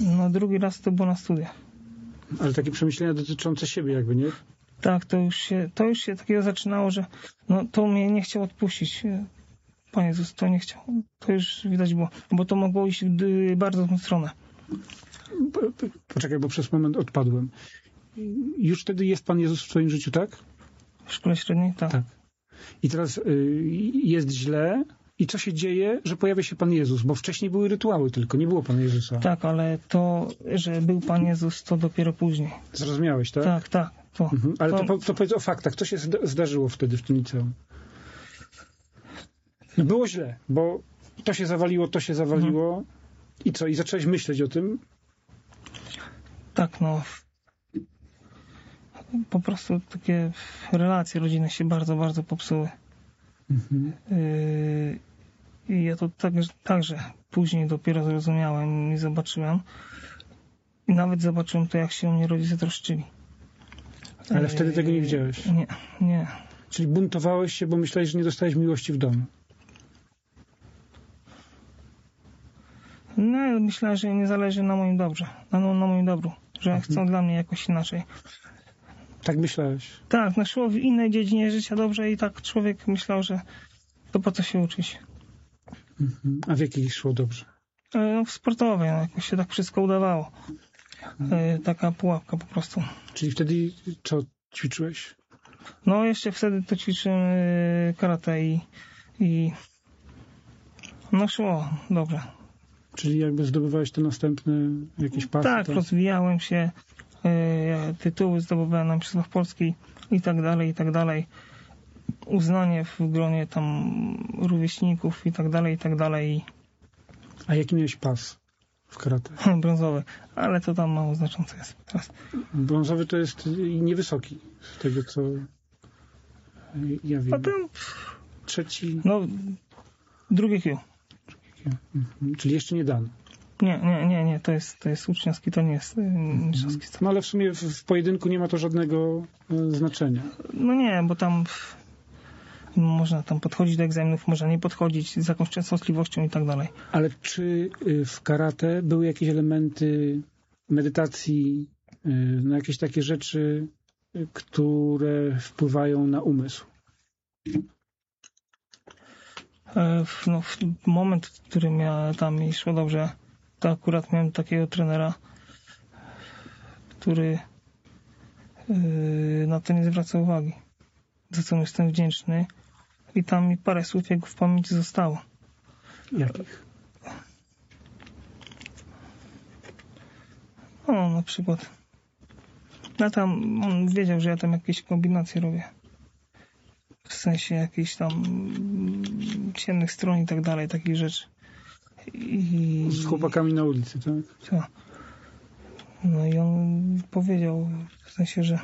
No drugi raz to było na studiach. Ale takie przemyślenia dotyczące siebie jakby, nie? Tak, to już się takiego zaczynało, że no to mnie nie chciał odpuścić. Pan Jezus to nie chciał. To już widać było, bo to mogło iść bardzo w tą stronę. Poczekaj, bo przez moment odpadłem. Już wtedy jest Pan Jezus w twoim życiu, tak? W szkole średniej? Tak. I teraz jest źle. I co się dzieje, że pojawia się Pan Jezus? Bo wcześniej były rytuały tylko, nie było Pana Jezusa. Tak, ale to, że był Pan Jezus, to dopiero później. Zrozumiałeś, tak? Tak. Ale to powiedz o faktach. Co się zdarzyło wtedy w tym liceum? No było źle, bo to się zawaliło. I co? I zacząłeś myśleć o tym? Tak, no. Po prostu takie relacje rodzinne się bardzo, bardzo popsuły. I ja to także później dopiero zrozumiałem i zobaczyłem. I nawet zobaczyłem to, jak się o mnie rodzice troszczyli. Ale wtedy tego nie widziałeś? Nie. Czyli buntowałeś się, bo myślałeś, że nie dostałeś miłości w domu? No, myślałem, że nie zależy na moim dobrze, na moim dobru, że chcą dla mnie jakoś inaczej. Tak myślałeś? Tak, no szło w innej dziedzinie życia dobrze i tak człowiek myślał, że to po co się uczyć. A w jakiej szło dobrze? No, w sportowej, no, jakoś się tak wszystko udawało. Taka pułapka po prostu. Czyli wtedy co ćwiczyłeś? No jeszcze wtedy to ćwiczyłem karate i no szło dobrze. Czyli jakby zdobywałeś te następne jakieś pasy? Tak, rozwijałem się, tytuły zdobywałem na Mistrzostwach Polski i tak dalej. Uznanie w gronie tam rówieśników i tak dalej. A jaki miałeś pas w karate? Brązowy, ale to tam mało znaczące jest teraz. Brązowy to jest niewysoki, z tego co ja wiem. Potem Trzeci? no, drugie Q. Czyli jeszcze nie dan. Nie, to jest uczniowski, to nie jest mistrzowski. No ale w sumie w pojedynku nie ma to żadnego znaczenia. No nie, bo tam można tam podchodzić do egzaminów, można nie podchodzić z jakąś częstotliwością i tak dalej. Ale czy w karate były jakieś elementy medytacji, no jakieś takie rzeczy, które wpływają na umysł? No, w moment, w którym ja tam mi szło dobrze, to akurat miałem takiego trenera, który na to nie zwraca uwagi, za co mu jestem wdzięczny. I tam mi parę słów jego w pamięci zostało. Jakich? No, na przykład. On wiedział, że ja tam jakieś kombinacje robię. W sensie jakichś tam ciemnych stron i tak dalej, takich rzeczy. Z chłopakami na ulicy, tak? Tak. No i on powiedział, w sensie, że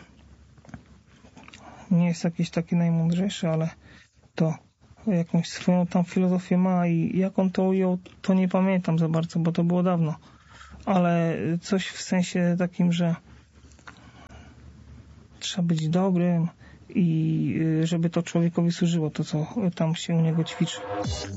nie jest jakiś taki najmądrzejszy, ale to jakąś swoją tam filozofię ma i jak on to ujął, to nie pamiętam za bardzo, bo to było dawno. Ale coś w sensie takim, że trzeba być dobrym i żeby to człowiekowi służyło, to co tam się u niego ćwiczy.